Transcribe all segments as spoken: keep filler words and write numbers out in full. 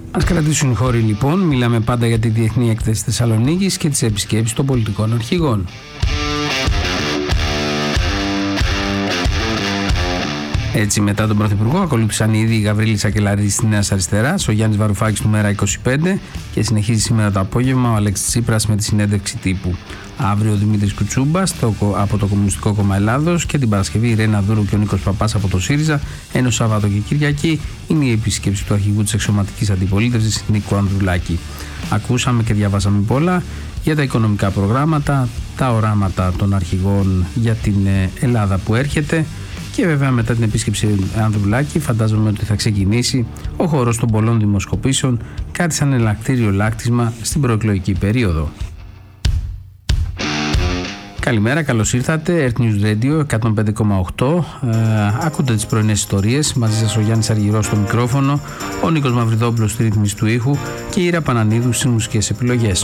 Ας κρατήσουν οι χώροι λοιπόν, μιλάμε πάντα για τη Διεθνή Έκθεση Θεσσαλονίκης και τις επισκέψεις των πολιτικών αρχηγών. Έτσι, μετά τον Πρωθυπουργό, ακολούθησαν ήδη η Γαβρίλη Σακελαρίδη της Νέας Αριστεράς, ο Γιάννης Βαρουφάκης του Μέρα είκοσι πέντε και συνεχίζει σήμερα το απόγευμα ο Αλέξης Τσίπρας με τη συνέντευξη τύπου. Αύριο ο Δημήτρης Κουτσούμπας από το Κομμουνιστικό Κόμμα Ελλάδος και την Παρασκευή η Ρένα Δούρου και ο Νίκος Παπάς από το ΣΥΡΙΖΑ, ενώ Σάββατο και Κυριακή είναι η επίσκεψη του αρχηγού της εξωματικής αντιπολίτευσης Νίκου Ανδρουλάκη. Ακούσαμε και διαβάσαμε πολλά για τα οικονομικά προγράμματα, τα οράματα των αρχηγών για την Ελλάδα που έρχεται. Και βέβαια μετά την επίσκεψη Ανδρουλάκη φαντάζομαι ότι θα ξεκινήσει ο χώρος των πολλών δημοσκοπήσεων, κάτι σαν εναλλακτήριο λάκτισμα στην προεκλογική περίοδο. Καλημέρα, καλώς ήρθατε. Earth News Radio εκατόν πέντε κόμμα οκτώ. Ε, ακούτε τις πρωινές ιστορίες. Μαζί σας ο Γιάννης Αργυρός στο μικρόφωνο, ο Νίκος Μαυριδόπουλος στη ρύθμιση του ήχου και η Ήρα Πανανίδου στις μουσικές επιλογές.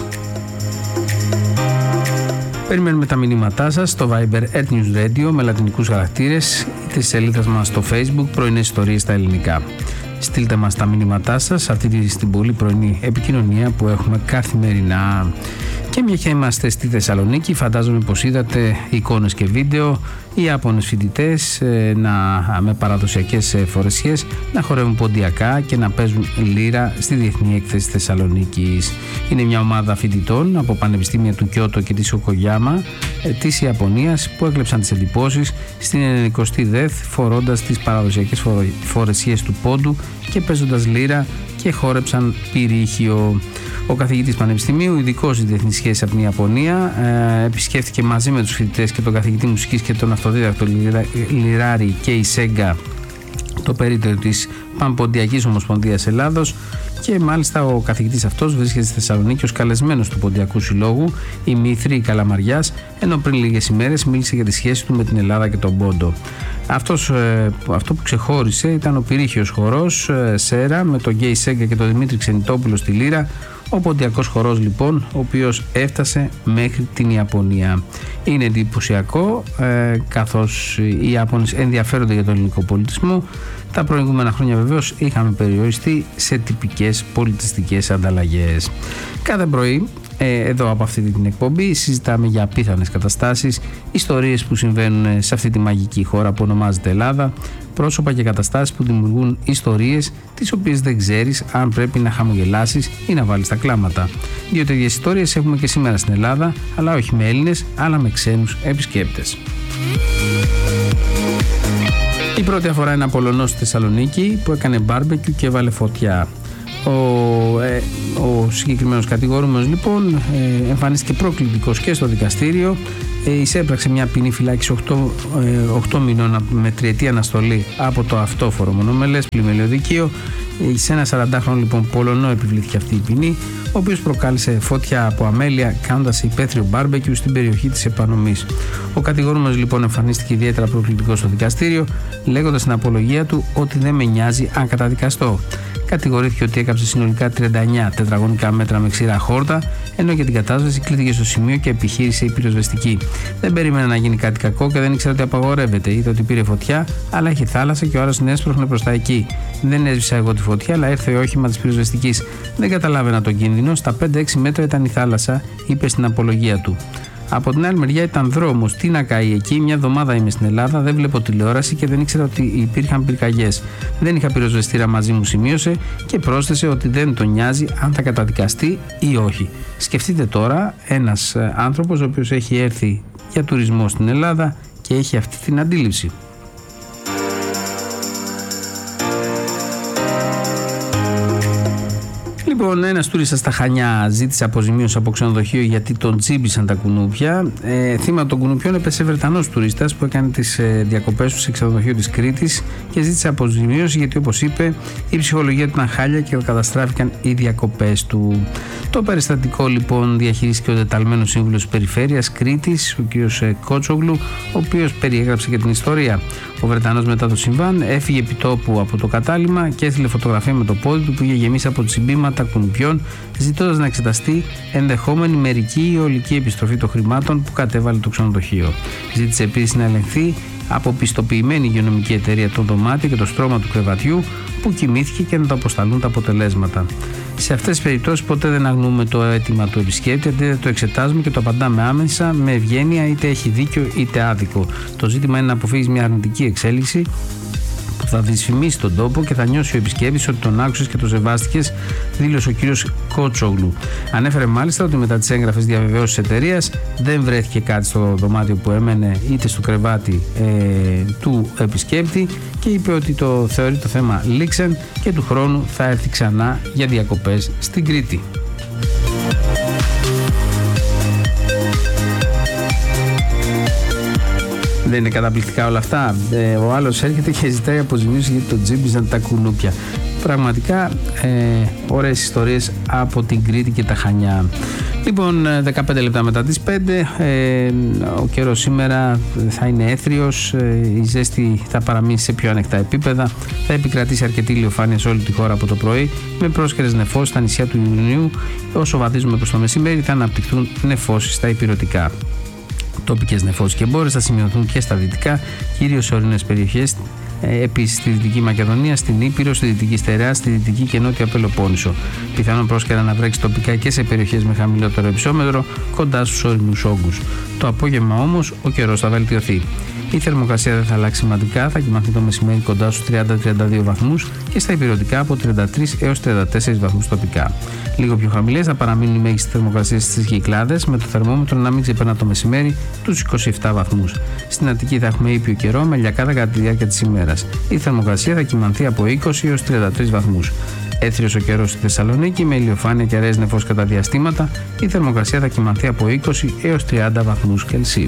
Περιμένουμε τα μηνύματά σας στο Viber Earth News Radio με λατινικούς χαρακτήρες ή τη σελίδα μας στο Facebook πρωινές ιστορίες στα ελληνικά. Στείλτε μας τα μηνύματά σας σε αυτή την πολύ πρωινή επικοινωνία που έχουμε καθημερινά. Και μια και είμαστε στη Θεσσαλονίκη, φαντάζομαι πως είδατε εικόνες και βίντεο οι Ιάπωνες φοιτητές να, με παραδοσιακές φορεσιές να χορεύουν ποντιακά και να παίζουν λύρα στη Διεθνή Έκθεση Θεσσαλονίκης. Είναι μια ομάδα φοιτητών από πανεπιστήμια του Κιώτο και της Οκογιάμα της Ιαπωνίας που έκλεψαν τις εντυπώσεις στην ενενηκοστή ΔΕΘ φορώντας τις παραδοσιακές φορεσιές του πόντου και παίζοντας λύρα και χόρεψαν πυρήχιο. Ο καθηγητής πανεπιστημίου, ειδικός στις διεθνείς σχέσεις από την Ιαπωνία, ε, επισκέφθηκε μαζί με τους φοιτητές και τον καθηγητή μουσικής και τον αυτοδίδακτο Λιράρη και η Σέγγα το περίπτερο της Πανποντιακής Ομοσπονδίας Ελλάδος και μάλιστα ο καθηγητής αυτός βρίσκεται στη Θεσσαλονίκη ως καλεσμένος του Ποντιακού Συλλόγου η Μήθρη Καλαμαριάς, ενώ πριν λίγες ημέρες μίλησε για τη σχέση του με την Ελλάδα και τον Πόντο. Αυτός, ε, αυτό που ξεχώρισε ήταν ο πυρήχιος χορός ε, Σέρα με τον Γκέι Σέγγα και τον Δημήτρη Ξενιτόπουλο στη λύρα. Ο ποντιακός χορός λοιπόν, ο οποίος έφτασε μέχρι την Ιαπωνία. Είναι εντυπωσιακό ε, καθώς οι Ιάπωνες ενδιαφέρονται για τον ελληνικό πολιτισμό. Τα προηγούμενα χρόνια βεβαίως είχαμε περιοριστεί σε τυπικές πολιτιστικές ανταλλαγές. Κάθε πρωί ε, εδώ από αυτή την εκπομπή συζητάμε για απίθανες καταστάσεις, ιστορίες που συμβαίνουν σε αυτή τη μαγική χώρα που ονομάζεται Ελλάδα, πρόσωπα και καταστάσεις που δημιουργούν ιστορίες τις οποίες δεν ξέρεις αν πρέπει να χαμογελάσεις ή να βάλεις τα κλάματα. Δύο τέτοιες ιστορίες έχουμε και σήμερα στην Ελλάδα, αλλά όχι με Έλληνες, αλλά με ξένους επισκέπτες. Η πρώτη αφορά ένα Πολωνό στη Θεσσαλονίκη που έκανε μπάρμπεκιου και έβαλε φωτιά. Ο, ε, ο συγκεκριμένος κατηγορούμενος λοιπόν ε, εμφανίστηκε προκλητικός και στο δικαστήριο. Ε, εισέπραξε μια ποινή φυλάκιση οκτώ μηνών με τριετή αναστολή από το αυτόφορο μονομελές πλημελιωδικείο. Ε, σε ένα σαραντάχρονο λοιπόν Πολωνό επιβλήθηκε αυτή η ποινή, ο οποίος προκάλεσε φωτιά από αμέλεια κάνοντας υπαίθριο μπάρμπεκιου στην περιοχή της επανομής. Ο κατηγορούμενος λοιπόν εμφανίστηκε ιδιαίτερα προκλητικός στο δικαστήριο, λέγοντας στην απολογία του ότι δεν με νοιάζει αν καταδικαστώ. Κατηγορήθηκε ότι έκαψε συνολικά τριάντα εννέα τετραγωνικά μέτρα με ξηρά χόρτα, ενώ για την κατάσβεση κλείθηκε στο σημείο και επιχείρησε η πυροσβεστική. Δεν περίμενε να γίνει κάτι κακό και δεν ήξερε ότι απαγορεύεται. Είδε ότι πήρε φωτιά, αλλά είχε θάλασσα και ο άλλος την έσπρωχνε προς τα εκεί. Δεν έσβησα εγώ τη φωτιά, αλλά ήρθε όχημα της πυροσβεστικής. Δεν καταλάβαινα τον κίνδυνο. Στα πέντε έξι μέτρα ήταν η θάλασσα, είπε στην απολογία του. Από την άλλη μεριά ήταν δρόμος. Τι να καεί εκεί, μια εβδομάδα είμαι στην Ελλάδα, δεν βλέπω τηλεόραση και δεν ήξερα ότι υπήρχαν πυρκαγιές. Δεν είχα πυροσβεστήρα μαζί μου, σημείωσε και πρόσθεσε ότι δεν τον νοιάζει αν θα καταδικαστεί ή όχι. Σκεφτείτε τώρα ένας άνθρωπος ο οποίος έχει έρθει για τουρισμό στην Ελλάδα και έχει αυτή την αντίληψη. Λοιπόν, ένας τουρίστας στα Χανιά ζήτησε αποζημίωση από ξενοδοχείο γιατί τον τσίμπησαν τα κουνούπια. Ε, θύμα των κουνουπιών έπεσε Βρετανός τουρίστας που έκανε τις ε, διακοπές του σε ξενοδοχείο της Κρήτης και ζήτησε αποζημίωση γιατί, όπως είπε, η ψυχολογία του ήταν χάλια και καταστράφηκαν οι διακοπές του. Το περιστατικό λοιπόν διαχειρίστηκε ο τεταλμένος σύμβουλος της Περιφέρειας Κρήτης, ο κ. Κότσογλου, ο οποίος περιέγραψε και την ιστορία. Ο Βρετανός μετά το συμβάν έφυγε επιτόπου από το κατάλημα και έστειλε φωτογραφία με το πόδι του που είχε γεμίσει από τσιμπήματα κουνουπιών, ζητώντας να εξεταστεί ενδεχόμενη μερική ή ολική επιστροφή των χρημάτων που κατέβαλε το ξενοδοχείο. Ζήτησε επίσης να ελεγχθεί από πιστοποιημένη υγειονομική εταιρεία το δωμάτιο και το στρώμα του κρεβατιού που κοιμήθηκε και να του αποσταλούν τα αποτελέσματα. Σε αυτές τις περιπτώσεις ποτέ δεν αγνοούμε το αίτημα του επισκέπτη, αντί το εξετάζουμε και το απαντάμε άμεσα με ευγένεια, είτε έχει δίκιο είτε άδικο. Το ζήτημα είναι να αποφύγεις μια αρνητική εξέλιξη που θα δυσφημίσει τον τόπο και θα νιώσει ο επισκέπτης ότι τον άκουσες και τον σεβάστηκες, δήλωσε ο κύριος Κότσογλου. Ανέφερε μάλιστα ότι μετά τις έγγραφες διαβεβαιώσεις της εταιρείας δεν βρέθηκε κάτι στο δωμάτιο που έμενε είτε στο κρεβάτι ε, του επισκέπτη και είπε ότι το θεωρεί το θέμα λήξεν και του χρόνου θα έρθει ξανά για διακοπές στην Κρήτη. Δεν είναι καταπληκτικά όλα αυτά? Ε, ο άλλος έρχεται και ζητάει αποζημίωση γιατί το τζίμπησαν τα κουνούπια. Πραγματικά ε, ωραίες ιστορίες από την Κρήτη και τα Χανιά. Λοιπόν, δεκαπέντε λεπτά μετά τις πέντε, ε, ο καιρός σήμερα θα είναι έθριος, ε, η ζέστη θα παραμείνει σε πιο ανεκτά επίπεδα, θα επικρατήσει αρκετή ηλιοφάνεια σε όλη τη χώρα από το πρωί, με πρόσχερες νεφώσεις στα νησιά του Ιουνίου. Όσο βαδίζουμε προς το μεσημέρι θα αναπτυχθούν νεφώσεις στα ηπειρωτικά. Τοπικές νεφώσεις και μπόρες θα σημειωθούν και στα δυτικά, κυρίως σε ορεινές περιοχές. Ε, επίσης στη Δυτική Μακεδονία, στην Ήπειρο, στη Δυτική Στερεά, στη Δυτική και Νότια Πελοπόννησο. Πιθανόν πρόσκαιρα να βρέξει τοπικά και σε περιοχές με χαμηλότερο υψόμετρο, κοντά στους ορεινούς όγκους. Το απόγευμα όμως ο καιρός θα βελτιωθεί. Η θερμοκρασία δεν θα αλλάξει σημαντικά, θα κοιμαθεί το μεσημέρι κοντά στους τριάντα με τριάντα δύο βαθμούς και στα ηπειρωτικά από τριάντα τρεις έως τριάντα τέσσερις βαθμούς τοπικά. Λίγο πιο χαμηλές θα παραμείνουν οι μέγιστες θερμοκρασίες στις Κυκλάδες, με το θερμόμετρο να μην ξεπερνά το μεσημέρι τους είκοσι επτά βαθμούς. Στην Αττική θα έχουμε ήπιο καιρό με ηλιακάδα κατά τη διάρκεια της ημέρας. Η θερμοκρασία θα κοιμανθεί από είκοσι έως τριάντα τρεις βαθμούς. Έθριος ο καιρός στη Θεσσαλονίκη με ηλιοφάνεια και αραιές νεφώσεις κατά διαστήματα. Η θερμοκρασία θα κοιμανθεί από είκοσι έως τριάντα βαθμούς Κελσίου.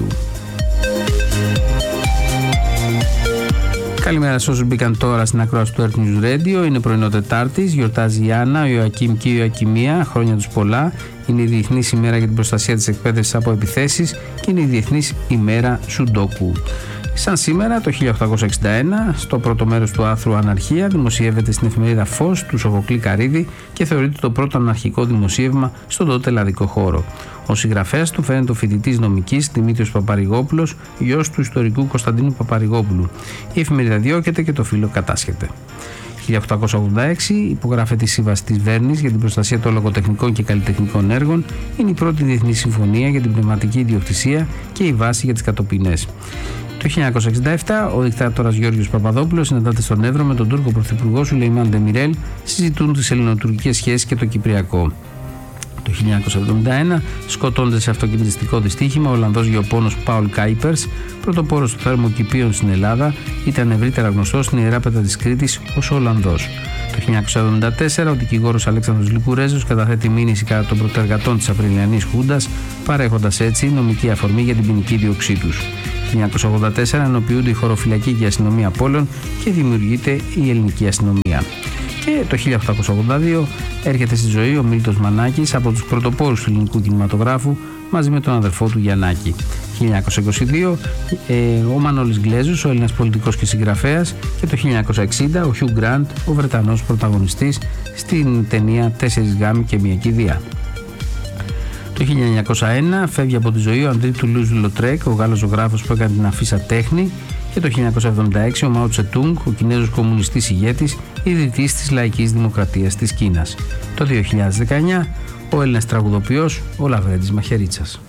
Καλημέρα σε όσους μπήκαν τώρα στην ακρόαση του Earth News Radio. Είναι πρωινό Τετάρτης, γιορτάζει η Άννα, ο Ιωακίμ και η Ιωακιμία. Χρόνια τους πολλά. Είναι η Διεθνής ημέρα για την προστασία της εκπαίδευσης από επιθέσεις και είναι η Διεθνής ημέρα Σουντόκου. Σαν σήμερα, το χίλια οκτακόσια εξήντα ένα, στο πρώτο μέρος του άρθρου Αναρχία, δημοσιεύεται στην εφημερίδα Φως του Σοφοκλή Καρύδη και θεωρείται το πρώτο αναρχικό δημοσίευμα στον τότε ελλαδικό χώρο. Ο συγγραφέας του φαίνεται ο φοιτητής νομικής Δημήτριος Παπαρηγόπουλος, γιος του ιστορικού Κωνσταντίνου Παπαρηγόπουλου. Η εφημερίδα διώκεται και το φύλλο κατάσχεται. χίλια οκτακόσια ογδόντα έξι υπογράφεται η Σύμβαση της Βέρνης για την προστασία των λογοτεχνικών και καλλιτεχνικών έργων. Είναι η πρώτη διεθνή συμφωνία για την πνευματική ιδιοκτησία και η βάση για τις κατοπινές. Το χίλια εννιακόσια εξήντα επτά, ο δικτάτορας Γιώργος Παπαδόπουλος συναντάται στον Εύρο με τον Τούρκο πρωθυπουργό Σουλεϊμάν Ντεμιρέλ, συζητούν τις ελληνοτουρκικές σχέσεις και το Κυπριακό. Το χίλια εννιακόσια εβδομήντα ένα σκοτώνεται σε αυτοκινητιστικό δυστύχημα ο Ολλανδός γεωπόνος Πάουλ Κάιπερς, πρωτοπόρος του θερμοκηπίων στην Ελλάδα, ήταν ευρύτερα γνωστός στην Ιεράπετρα της Κρήτης ως Ολλανδός. Το χίλια εννιακόσια εβδομήντα τέσσερα ο δικηγόρος Αλέξανδρος Λικουρέζος καταθέτει μήνυση κατά των πρωτεργατών της Απριλιανής Χούντας, παρέχοντας έτσι νομική αφορμή για την ποινική δίωξή τους. Το χίλια εννιακόσια ογδόντα τέσσερα ενοποιούνται η χωροφυλακή και η αστυνομία πόλεων και δημιουργείται η ελληνική αστυνομία. Και το χίλια οκτακόσια ογδόντα δύο έρχεται στη ζωή ο Μίλτος Μανάκης, από τους πρωτοπόρους του ελληνικού κινηματογράφου, μαζί με τον αδερφό του Γιαννάκη. χίλια εννιακόσια είκοσι δύο ε, ο Μανώλης Γκλέζος, ο Έλληνας πολιτικός και συγγραφέας, και το χίλια εννιακόσια εξήντα ο Χιου Γκραντ, ο Βρετανός πρωταγωνιστής στην ταινία «Τέσσερις γάμοι και μια κηδεία». Το χίλια εννιακόσια ένα φεύγει από τη ζωή ο Αντρί Τουλούζ Λοτρέκ, ο Γάλλος ζωγράφος που έκανε την αφίσα Τέχνη, και το χίλια εννιακόσια εβδομήντα έξι ο Μάο Τσετούγκ, ο Κινέζος κομμουνιστής ηγέτης, ιδρυτής της Λαϊκής Δημοκρατίας της Κίνας. Το δύο χιλιάδες δεκαεννιά ο Έλληνας τραγουδοποιός ο Λαβρέντης Μαχαιρίτσας.